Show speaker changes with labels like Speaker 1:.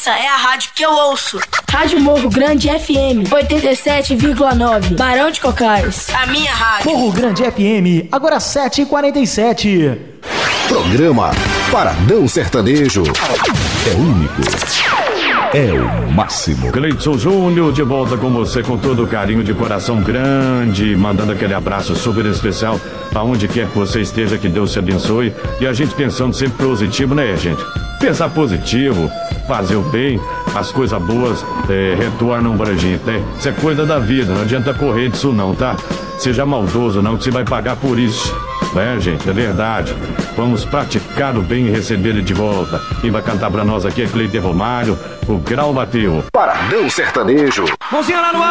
Speaker 1: Essa é a rádio que eu ouço.
Speaker 2: Rádio Morro Grande FM 87,9. Barão de Cocais.
Speaker 1: A minha rádio.
Speaker 3: Morro Grande FM, agora 7h47.
Speaker 4: Programa Paradão Sertanejo. É único. É o máximo.
Speaker 5: Cleidson Júnior de volta com você com todo o carinho, de coração grande, mandando aquele abraço super especial aonde quer que você esteja, que Deus te abençoe. E a gente pensando sempre positivo, né, gente? Pensar positivo, fazer o bem, as coisas boas retornam pra gente, né? Isso é coisa da vida, não adianta correr disso não, tá? Seja maldoso não, que você vai pagar por isso. É, gente, é verdade. Vamos praticar o bem e receber ele de volta. Quem vai cantar pra nós aqui é Cleiton Romário, o Grau bateu.
Speaker 4: Paradão Sertanejo.
Speaker 5: Mãozinha lá no ar.